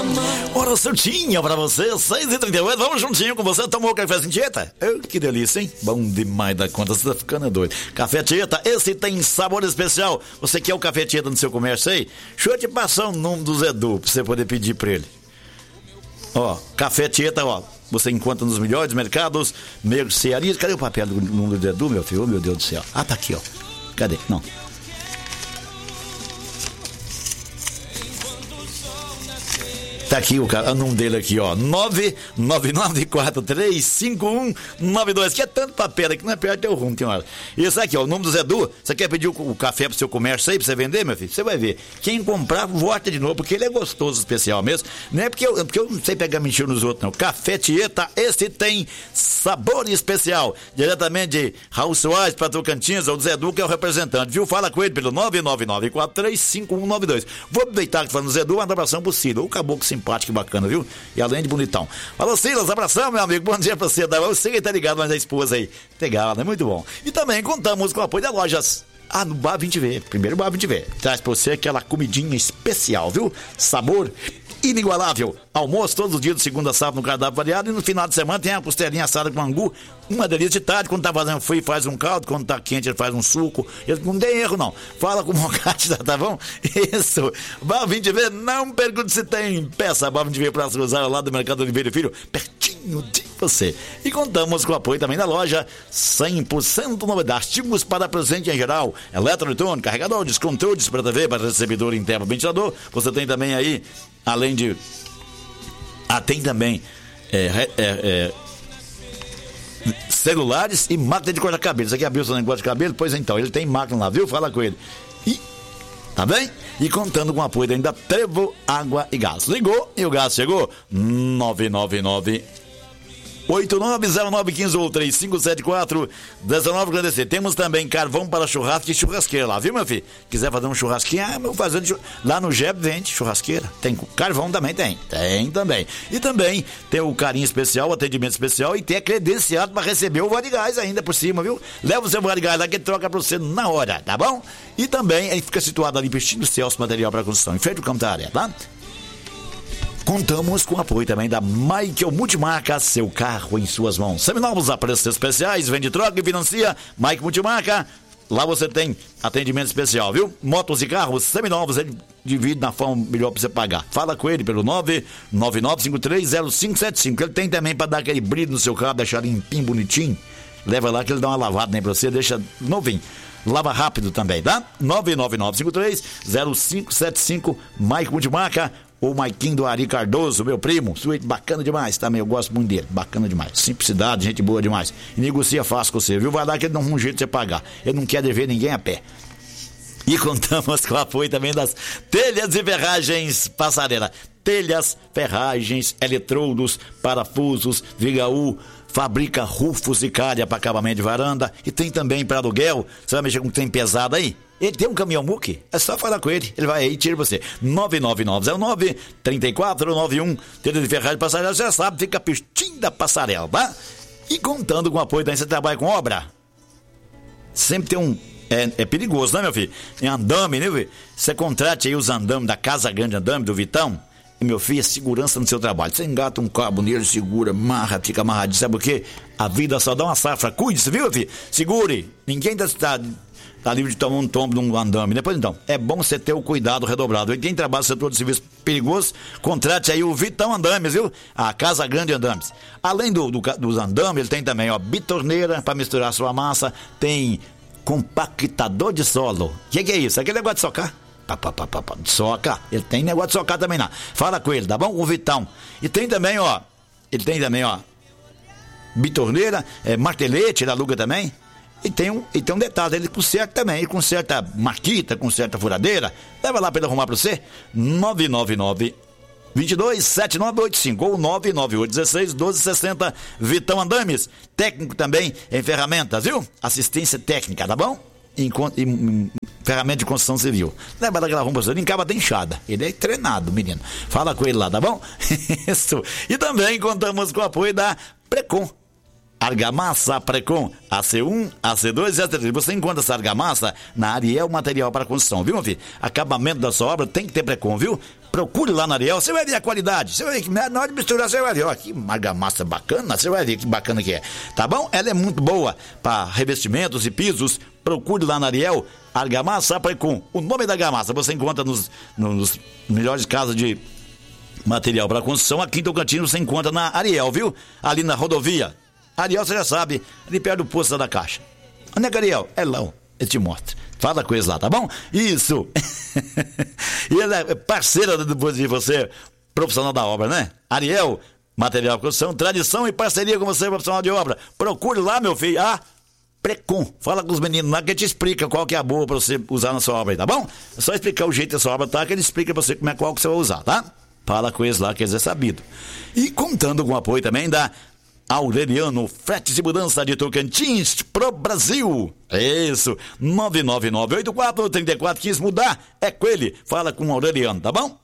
Hora certinha pra você, 6h38, vamos juntinho com você. Tomou o café sem Tieta? Que delícia, hein? Bom demais da conta, você tá ficando doido. Café Tieta, esse tem sabor especial. Você quer o café Tieta no seu comércio aí? Deixa eu te passar o nome do Zé Du pra você poder pedir pra ele. Ó, café Tieta, ó, você encontra nos melhores mercados, mercearias. Cadê o papel do número do Zé Du, meu filho? Oh, meu Deus do céu. Ah, tá aqui, ó. Cadê? Não. Tá aqui o número dele aqui, ó. 999435192. Que é tanto papel aqui, não é perto, teu rumo, tem hora. Isso aqui, ó, o número do Zé Du. Você quer pedir o café pro seu comércio aí, pra você vender, meu filho? Você vai ver. Quem comprar, volta de novo, porque ele é gostoso, especial mesmo. Não é porque eu não sei pegar mentira nos outros, não. Café Tieta, esse tem sabor especial. Diretamente de Raul Soares pra Tocantins, o Zé Du, que é o representante, viu? Fala com ele pelo 999435192. Vou aproveitar que falando do Zé Du, uma abração possível. O caboclo simpático e bacana, viu? E além de bonitão. Falou, Silas, abração, meu amigo. Bom dia pra você. Você que tá ligado, mas a esposa aí. Legal, né? Muito bom. E também contamos com o apoio da Lojas. No Bar 20V. Primeiro Bar 20V. Traz pra você aquela comidinha especial, viu? Sabor inigualável. Almoço todos os dias, de segunda a sábado, no cardápio variado. E no final de semana tem a costelinha assada com angu. Uma delícia de tarde. Quando tá fazendo frio, faz um caldo. Quando tá quente, ele faz um suco. Ele não tem erro, não. Fala com o Mocati, tá bom? Isso. Bar 20V, não pergunte se tem. Peça Bar 20V para se usar ao lado do Mercado Oliveira Filho, pertinho de você. E contamos com o apoio também da loja 100% novidade. Artigos para presente em geral. Eletroeletrônico, carregador, descontroles para TV, para recebedor interno, ventilador. Você tem também aí, além de... tem também celulares e máquina de cortar cabelo. Você quer abrir o seu negócio de cabelo? Pois então, ele tem máquina lá, viu? Fala com ele. E, tá bem? E contando com o apoio ainda Trevo Água e Gás. Ligou e o gás chegou. 999-890915 ou 3574-19. Agradecer. Temos também carvão para churrasco e churrasqueira lá, viu, meu filho? Quiser fazer um churrasquinho, vou fazer lá no Jeb, vende churrasqueira. Tem carvão também, tem também. E também tem o carinho especial, o atendimento especial e tem credenciado para receber o vale gás ainda por cima, viu? Leva o seu vale gás lá que ele troca para você na hora, tá bom? E também ele fica situado ali pertinho do Celso Material para Construção, em frente ao campo da área, tá? Contamos com o apoio também da Michael Multimarca, seu carro em suas mãos. Seminovos a preços especiais, vende, troca e financia. Michael Multimarca, lá você tem atendimento especial, viu? Motos e carros seminovos, ele divide na forma melhor pra você pagar. Fala com ele pelo 999530575. Ele tem também pra dar aquele brilho no seu carro, deixar limpinho, bonitinho. Leva lá que ele dá uma lavada nem pra você, deixa novinho. Lava rápido também, tá? 999530575, Michael Multimarca. O Maiquinho do Ari Cardoso, meu primo, suíte bacana demais também, eu gosto muito dele, bacana demais, simplicidade, gente boa demais, e negocia fácil com você, viu? Vai dar que ele não arruma um jeito de você pagar, ele não quer dever ninguém a pé. E contamos com o apoio também das Telhas e Ferragens Passarela. Telhas, ferragens, eletrodos, parafusos, Vigaú, fabrica rufos e calha para acabamento de varanda, e tem também para aluguel. Você vai mexer com trem pesado aí? Ele tem um caminhão muque, é só falar com ele vai aí e tira você. 99909-3491. Telha de Ferragem Passarela, já sabe, fica pertinho da passarela, tá? E contando com o apoio daí, você trabalha com obra, sempre tem um... É perigoso, né, meu filho? Tem andame, né, filho? Você contrate aí os andames da Casa Grande Andame, do Vitão. E, meu filho, é segurança no seu trabalho. Você engata um cabo nele, segura, amarra, fica amarradinho. Sabe por quê? A vida só dá uma safra. Cuide-se, viu, meu filho? Segure. Ninguém tá livre de tomar um tombo num andame. Depois, então, é bom você ter o cuidado redobrado. E quem trabalha no setor de serviço perigoso, contrate aí o Vitão Andames, viu? A Casa Grande Andames. Além dos andames, ele tem também, ó, bitorneira para misturar sua massa. Tem compactador de solo. O que é isso? Aquele negócio de socar? De soca. Ele tem negócio de socar também lá. Fala com ele, tá bom? O Vitão. E tem também, ó. Bitorneira, martelete, ele aluga também. E tem um detalhe, ele conserta também. Ele conserta marquita, conserta furadeira. Leva lá pra ele arrumar pra você. 999-227985 ou 99816-1260. Vitão Andames. Técnico também em ferramentas, viu? Assistência técnica, tá bom? Em ferramenta de construção civil. Leva daquela rumba, ele encaba até enxada. Ele é treinado, menino. Fala com ele lá, tá bom? Isso. E também contamos com o apoio da Precon. Argamassa Precon, AC1, AC2 e AC3. Você encontra essa argamassa na Ariel Material para Construção, viu, meu filho? Acabamento da sua obra tem que ter Precon, viu? procure lá na Ariel, você vai ver a qualidade. Você vai ver que na hora de misturar, você vai ver, ó, que argamassa bacana, você vai ver que bacana que é. Tá bom? Ela é muito boa para revestimentos e pisos. Procure lá na Ariel, argamassa Precum. O nome da argamassa você encontra nos melhores casas de material para construção. Aqui em Tocantins você encontra na Ariel, viu? Ali na rodovia. Ariel, você já sabe, ali perto do posto da Caixa. Onde é que Ariel? É lá, eu te mostro. Fala com eles lá, tá bom? Isso! E ela é parceira depois de você, profissional da obra, né? Ariel, material de construção, tradição e parceria com você, profissional de obra. Procure lá, meu filho, a Precum. Fala com os meninos lá que ele te explica qual que é a boa pra você usar na sua obra aí, tá bom? É só explicar o jeito da sua obra, tá? Que ele explica pra você qual que você vai usar, tá? Fala com eles lá, que eles é sabido. E contando com o apoio também da Aureliano, fretes e mudança de Tocantins pro Brasil. É isso, 99984-3415, mudar é com ele. Fala com o Aureliano, tá bom?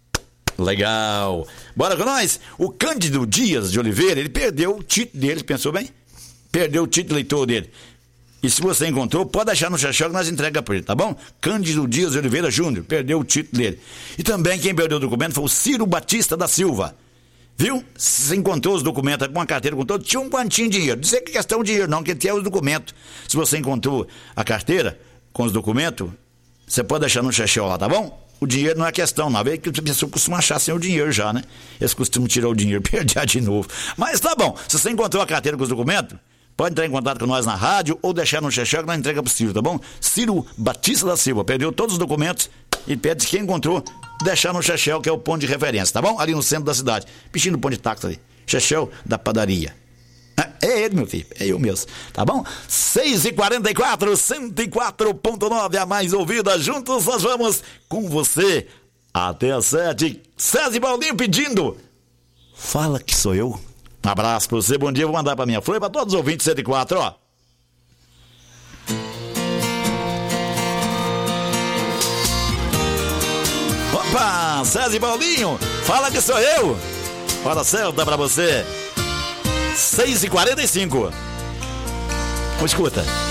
Legal. Bora com nós? O Cândido Dias de Oliveira, ele perdeu o título dele, pensou bem? Perdeu o título de eleitor dele. E se você encontrou, pode deixar no Xaxão que nós entrega pra ele, tá bom? Cândido Dias de Oliveira Júnior, perdeu o título dele. E também quem perdeu o documento foi o Ciro Batista da Silva. Viu? Se encontrou os documentos com a carteira, com todo, tinha um quantinho de dinheiro. Não sei que questão de dinheiro, não, que tinha os documentos. Se você encontrou a carteira com os documentos, você pode deixar no Xaxão lá, tá bom? O dinheiro não é questão, não. É que a pessoa costuma achar sem o dinheiro já, né? Eles costumam tirar o dinheiro, perder de novo. Mas tá bom, se você encontrou a carteira com os documentos, pode entrar em contato com nós na rádio ou deixar no Xaxão que nós entrega pro Ciro, tá bom? Ciro Batista da Silva, perdeu todos os documentos e pede quem encontrou deixar no Xaxão, que é o ponto de referência, tá bom? Ali no centro da cidade. Bichinho do ponto de táxi ali. Xaxão da padaria. É ele, meu filho. É eu mesmo. Tá bom? 6h44, 104.9, a mais ouvida. Juntos nós vamos com você até às 7. César Paulinho pedindo. Fala que sou eu. Um abraço pra você. Bom dia. Vou mandar pra minha flor e pra todos os ouvintes 104, ó. Opa, César e Paulinho, fala que sou eu. Hora certa pra você. 6h45. Escuta.